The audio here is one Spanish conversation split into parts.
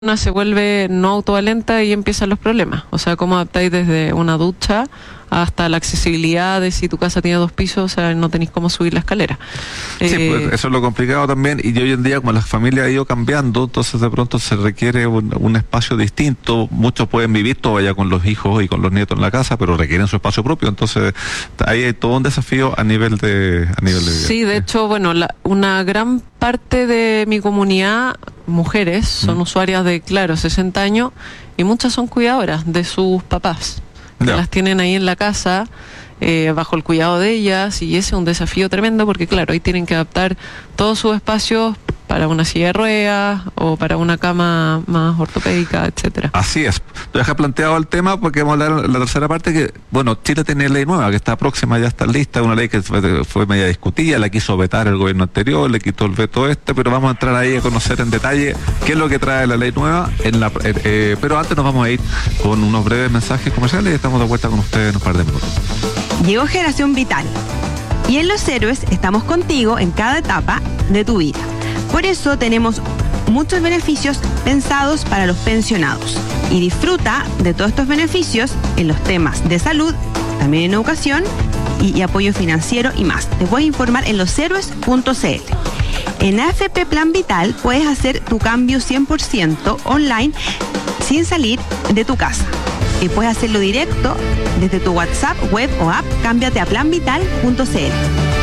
se vuelve no autovalenta y empiezan los problemas. O sea, cómo adaptáis desde una ducha hasta la accesibilidad de si tu casa tiene 2 pisos, o sea, no tenéis cómo subir la escalera. Sí, pues eso es lo complicado también, y hoy en día como la familia ha ido cambiando, entonces de pronto se requiere un espacio distinto. Muchos pueden vivir todavía con los hijos y con los nietos en la casa, pero requieren su espacio propio, entonces ahí hay todo un desafío a nivel de Sí, de hecho, bueno, una gran parte de mi comunidad, mujeres, son usuarias de, 60 años, y muchas son cuidadoras de sus papás, que las tienen ahí en la casa, bajo el cuidado de ellas, y ese es un desafío tremendo porque, ahí tienen que adaptar todos sus espacios para una silla de ruedas o para una cama más ortopédica, etcétera. Así es. Tú dejas planteado el tema porque vamos a hablar en la tercera parte que, Chile tiene ley nueva que está próxima, ya está lista, una ley que fue media discutida, la quiso vetar el gobierno anterior, le quitó el veto pero vamos a entrar ahí a conocer en detalle qué es lo que trae la ley nueva, pero antes nos vamos a ir con unos breves mensajes comerciales y estamos de vuelta con ustedes en un par de minutos. Llegó Generación Vital y en Los Héroes estamos contigo en cada etapa de tu vida. Por eso tenemos muchos beneficios pensados para los pensionados. Y disfruta de todos estos beneficios en los temas de salud, también en educación y apoyo financiero y más. Te puedes informar en loshéroes.cl. En AFP Plan Vital puedes hacer tu cambio 100% online sin salir de tu casa. Y puedes hacerlo directo desde tu WhatsApp, web o app. Cámbiate a planvital.cl.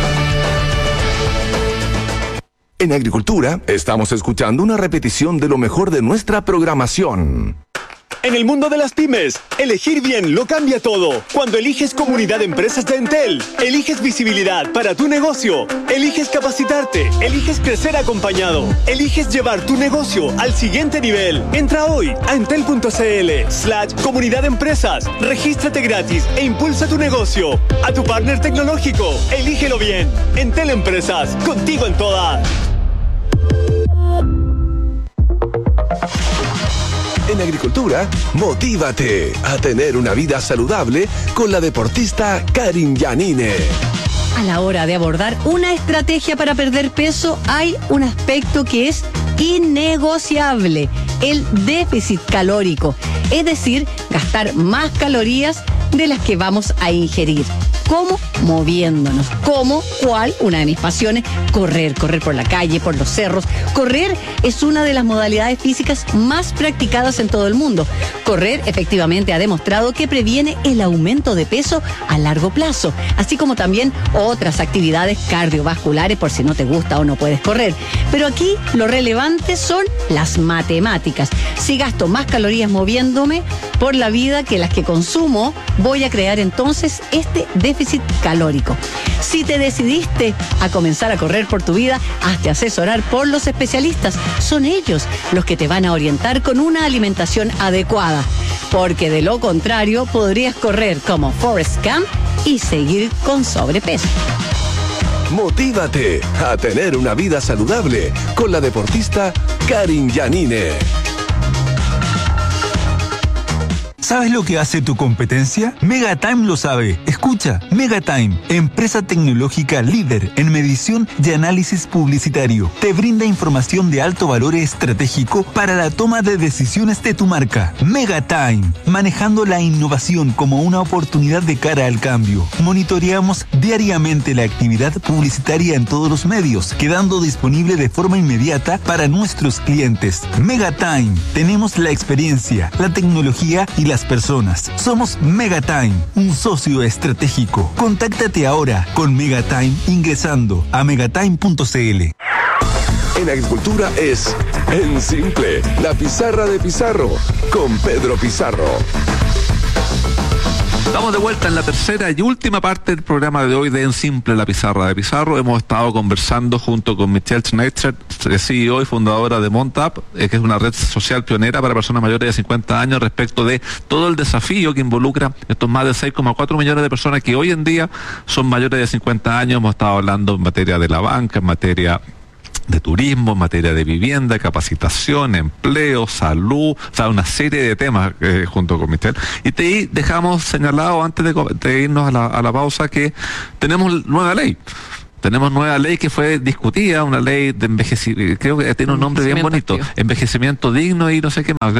En Agricultura, estamos escuchando una repetición de lo mejor de nuestra programación. En el mundo de las pymes, elegir bien lo cambia todo. Cuando eliges Comunidad de Empresas de Entel, eliges visibilidad para tu negocio, eliges capacitarte, eliges crecer acompañado, eliges llevar tu negocio al siguiente nivel. Entra hoy a entel.cl/comunidad de empresas, regístrate gratis e impulsa tu negocio. A tu partner tecnológico, elígelo bien. Entel Empresas, contigo en todas. En Agricultura, motívate a tener una vida saludable con la deportista Karin Yanine. A la hora de abordar una estrategia para perder peso, hay un aspecto que es innegociable: el déficit calórico, es decir, gastar más calorías de las que vamos a ingerir. ¿Cómo? Moviéndonos. ¿Cómo? ¿Cuál? Una de mis pasiones, correr por la calle, por los cerros. Correr es una de las modalidades físicas más practicadas en todo el mundo. Correr efectivamente ha demostrado que previene el aumento de peso a largo plazo, así como también otras actividades cardiovasculares por si no te gusta o no puedes correr. Pero aquí lo relevante son las matemáticas. Si gasto más calorías moviéndome por la vida que las que consumo, voy a crear entonces este déficit calórico. Si te decidiste a comenzar a correr por tu vida, hazte asesorar por los especialistas. Son ellos los que te van a orientar con una alimentación adecuada, porque de lo contrario podrías correr como Forrest Gump y seguir con sobrepeso. Motívate a tener una vida saludable con la deportista Karin Yanine. ¿Sabes lo que hace tu competencia? Megatime lo sabe. Escucha, Megatime, empresa tecnológica líder en medición y análisis publicitario. Te brinda información de alto valor estratégico para la toma de decisiones de tu marca. Megatime, manejando la innovación como una oportunidad de cara al cambio. Monitoreamos diariamente la actividad publicitaria en todos los medios, quedando disponible de forma inmediata para nuestros clientes. Megatime, tenemos la experiencia, la tecnología y las personas. Somos Megatime, un socio estratégico. Contáctate ahora con Megatime ingresando a megatime.cl. En Agricultura es En Simple, la pizarra de Pizarro, con Pedro Pizarro. Estamos de vuelta en la tercera y última parte del programa de hoy de En Simple, la pizarra de Pizarro. Hemos estado conversando junto con Michelle Schneitzer, CEO y fundadora de MontUp, que es una red social pionera para personas mayores de 50 años respecto de todo el desafío que involucra estos más de 6,4 millones de personas que hoy en día son mayores de 50 años. Hemos estado hablando en materia de la banca, en materia de turismo, en materia de vivienda, capacitación, empleo, salud, o sea, una serie de temas junto con Michelle. Y te dejamos señalado antes de irnos a la pausa que tenemos nueva ley. Tenemos nueva ley que fue discutida, una ley de envejecimiento, creo que tiene un nombre bien bonito, activo. Envejecimiento digno y no sé qué más.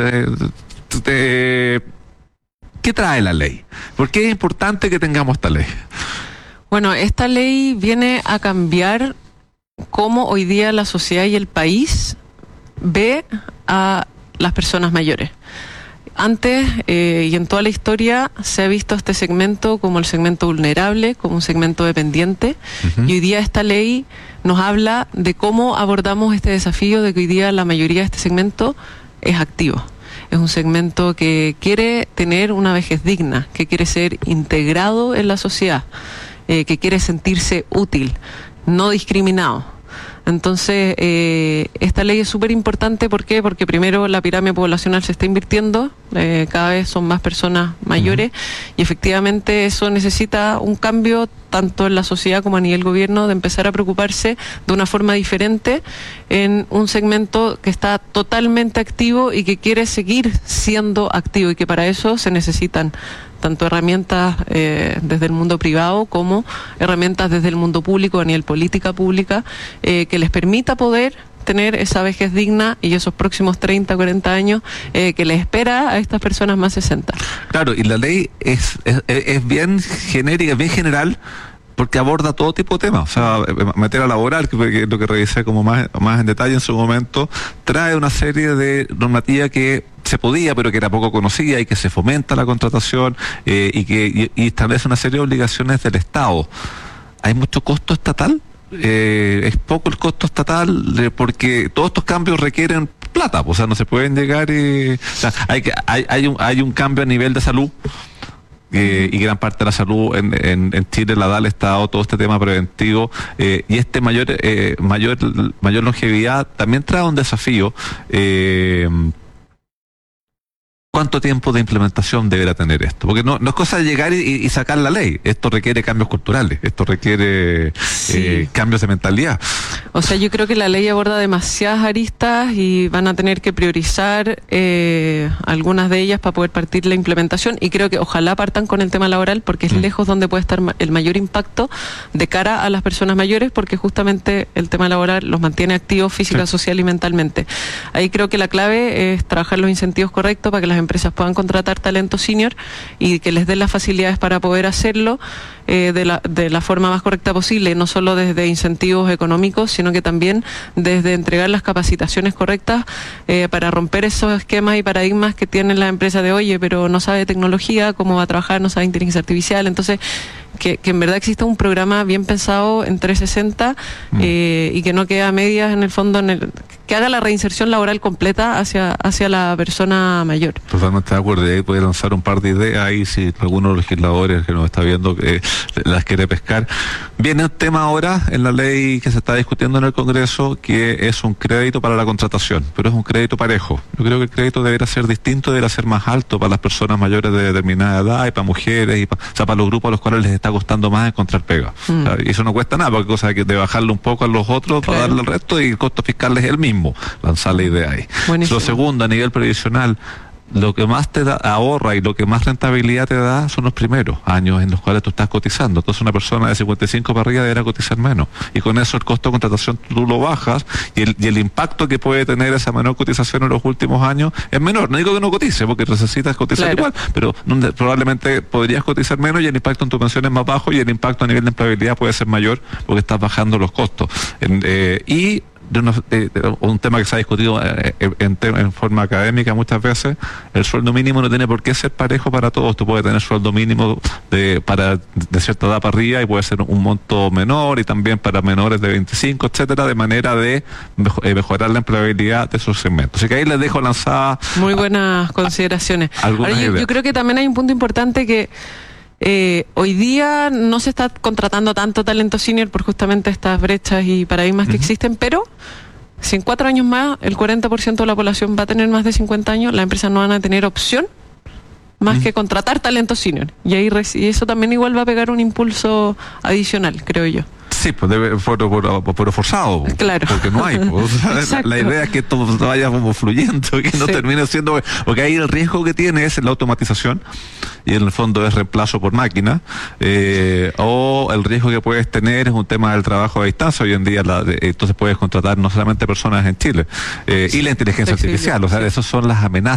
¿Qué trae la ley? ¿Por qué es importante que tengamos esta ley? Bueno, esta ley viene a cambiar cómo hoy día la sociedad y el país ve a las personas mayores. Antes y en toda la historia se ha visto este segmento como el segmento vulnerable, como un segmento dependiente, y hoy día esta ley nos habla de cómo abordamos este desafío de que hoy día la mayoría de este segmento es activo. Es un segmento que quiere tener una vejez digna, que quiere ser integrado en la sociedad, que quiere sentirse útil, no discriminado. Entonces, esta ley es súper importante. ¿Por qué? Porque primero la pirámide poblacional se está invirtiendo, cada vez son más personas mayores, y efectivamente eso necesita un cambio tanto en la sociedad como a nivel gobierno, de empezar a preocuparse de una forma diferente en un segmento que está totalmente activo y que quiere seguir siendo activo, y que para eso se necesitan tanto herramientas desde el mundo privado como herramientas desde el mundo público, a nivel política pública, que les permita poder tener esa vejez digna y esos próximos 30, 40 años que les espera a estas personas más 60. Claro, y la ley es bien genérica, bien general, porque aborda todo tipo de temas. O sea, materia laboral, que es lo que revisé como más en detalle en su momento, trae una serie de normativas que se podía, pero que era poco conocida, y que se fomenta la contratación, y establece una serie de obligaciones del Estado. ¿Hay mucho costo estatal? Es poco el costo estatal, porque todos estos cambios requieren plata, o sea, no se pueden llegar o sea, hay un cambio a nivel de salud, y gran parte de la salud en Chile la da el Estado, todo este tema preventivo, y este mayor longevidad también trae un desafío. ¿Cuánto tiempo de implementación deberá tener esto? Porque no es cosa de llegar y sacar la ley. Esto requiere cambios culturales, esto requiere cambios de mentalidad. O sea, yo creo que la ley aborda demasiadas aristas y van a tener que priorizar algunas de ellas para poder partir la implementación, y creo que ojalá partan con el tema laboral, porque es lejos donde puede estar el mayor impacto de cara a las personas mayores, porque justamente el tema laboral los mantiene activos física, social y mentalmente. Ahí creo que la clave es trabajar los incentivos correctos para que las empresas puedan contratar talento senior y que les den las facilidades para poder hacerlo de la forma más correcta posible, no solo desde incentivos económicos, sino que también desde entregar las capacitaciones correctas para romper esos esquemas y paradigmas que tienen las empresas de, oye, pero no sabe tecnología, cómo va a trabajar, no sabe inteligencia artificial. Entonces, que en verdad exista un programa bien pensado en 360 y que no quede a medias en el fondo, que haga la reinserción laboral completa hacia la persona mayor. Totalmente de acuerdo, y ahí puede lanzar un par de ideas ahí si alguno de los legisladores que nos está viendo las quiere pescar. Viene el tema ahora en la ley que se está discutiendo en el Congreso, que es un crédito para la contratación, pero es un crédito parejo. Yo creo que el crédito debería ser distinto, debería ser más alto para las personas mayores de determinada edad, y para mujeres, o sea, para los grupos a los cuales les está costando más encontrar pega. O sea, y eso no cuesta nada, porque cosa de bajarle un poco a los otros para darle al resto, y el costo fiscal es el mismo. Lanzar la idea ahí. Buenísimo. Lo segundo, a nivel previsional, lo que más te ahorra y lo que más rentabilidad te da son los primeros años en los cuales tú estás cotizando. Entonces una persona de 55 para arriba deberá cotizar menos, y con eso el costo de contratación tú lo bajas, y el impacto que puede tener esa menor cotización en los últimos años es menor. No digo que no cotice, porque necesitas cotizar igual, pero probablemente podrías cotizar menos, y el impacto en tu pensión es más bajo, y el impacto a nivel de empleabilidad puede ser mayor, porque estás bajando los costos. Un tema que se ha discutido en forma académica muchas veces, el sueldo mínimo no tiene por qué ser parejo para todos. Tú puedes tener sueldo mínimo de cierta edad para arriba, y puede ser un monto menor, y también para menores de 25, etcétera, de manera de mejorar la empleabilidad de esos segmentos. Así que ahí les dejo lanzada muy buenas consideraciones. Ahora, yo creo que también hay un punto importante que hoy día no se está contratando tanto talento senior por justamente estas brechas y paradigmas que existen, pero si en 4 años más el 40% de la población va a tener más de 50 años, las empresas no van a tener opción más que contratar talento senior, y ahí eso también igual va a pegar un impulso adicional, creo yo. Sí, pues pero forzado. Claro. Porque no hay. Pues, la idea es que esto vaya como fluyendo, que no termine siendo... Porque ahí el riesgo que tiene es la automatización, y en el fondo es reemplazo por máquina, o el riesgo que puedes tener es un tema del trabajo a distancia. Hoy en día entonces puedes contratar no solamente personas en Chile, y la inteligencia artificial. O sea, esas son las amenazas